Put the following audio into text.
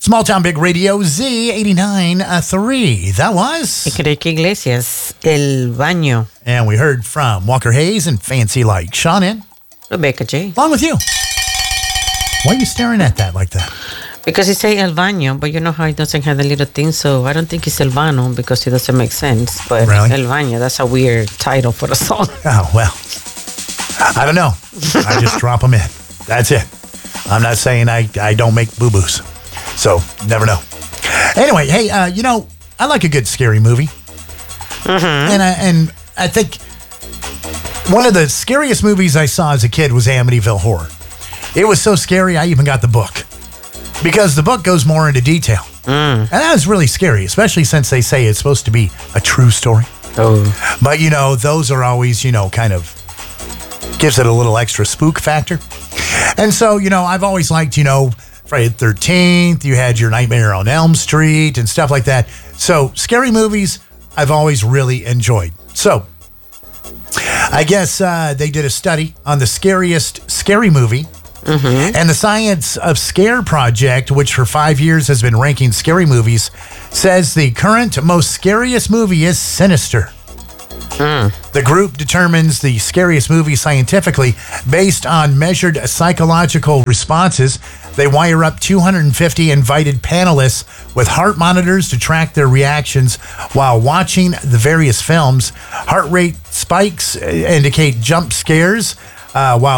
Small Town Big Radio Z89.3. That was Enrique Iglesias, El Baño. And we heard from Walker Hayes and Fancy Like. Sean in. Rebecca J. Along with you. Why are you staring at that like that? Because he say El Baño, but you know how he doesn't have the little thing, so I don't think it's El Baño because it doesn't make sense. But really? El Baño, that's a weird title for a song. Oh, well. I don't know. I just drop them in. That's it. I'm not saying I don't make boo-boos. So, never know. Anyway, hey, I like a good scary movie. Mm-hmm. And I think one of the scariest movies I saw as a kid was Amityville Horror. It was so scary, I even got the book. Because the book goes more into detail. And that was really scary, especially since they say it's supposed to be a true story. Oh. But, those are always, kind of gives it a little extra spook factor. And so, I've always liked, Friday the 13th, you had your Nightmare on Elm Street and stuff like that. So, scary movies, I've always really enjoyed. So, I guess they did a study on the scariest scary movie. Mm-hmm. And the Science of Scare Project, which for 5 years has been ranking scary movies, says the current most scariest movie is Sinister. The group determines the scariest movie scientifically based on measured psychological responses. They wire up 250 invited panelists with heart monitors to track their reactions while watching the various films. Heart rate spikes indicate jump scares, while